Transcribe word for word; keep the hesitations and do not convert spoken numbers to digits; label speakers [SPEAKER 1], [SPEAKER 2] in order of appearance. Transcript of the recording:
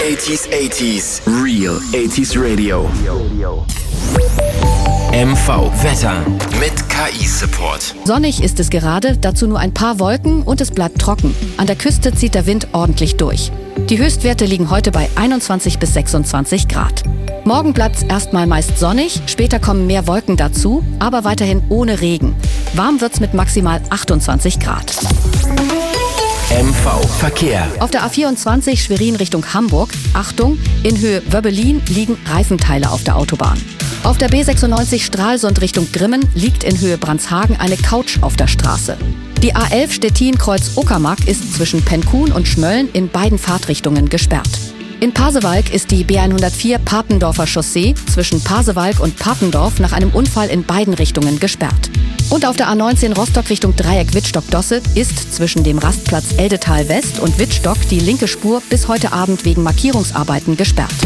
[SPEAKER 1] achtziger achtziger Real achtziger Radio. M V Wetter mit K I-Support.
[SPEAKER 2] Sonnig ist es gerade, dazu nur ein paar Wolken und es bleibt trocken. An der Küste zieht der Wind ordentlich durch. Die Höchstwerte liegen heute bei einundzwanzig bis sechsundzwanzig Grad. Morgen bleibt es erstmal meist sonnig, später kommen mehr Wolken dazu, aber weiterhin ohne Regen. Warm wird's mit maximal achtundzwanzig Grad.
[SPEAKER 1] M V Verkehr.
[SPEAKER 2] Auf der A vierundzwanzig Schwerin Richtung Hamburg, Achtung, in Höhe Wöbbelin liegen Reifenteile auf der Autobahn. Auf der B sechsundneunzig Stralsund Richtung Grimmen liegt in Höhe Brandshagen eine Couch auf der Straße. Die A elf Stettin-Kreuz-Uckermark ist zwischen Penkun und Schmölln in beiden Fahrtrichtungen gesperrt. In Pasewalk ist die B hundertvier Papendorfer Chaussee zwischen Pasewalk und Papendorf nach einem Unfall in beiden Richtungen gesperrt. Und auf der A neunzehn Rostock Richtung Dreieck Wittstock-Dosse ist zwischen dem Rastplatz Eldetal West und Wittstock die linke Spur bis heute Abend wegen Markierungsarbeiten gesperrt.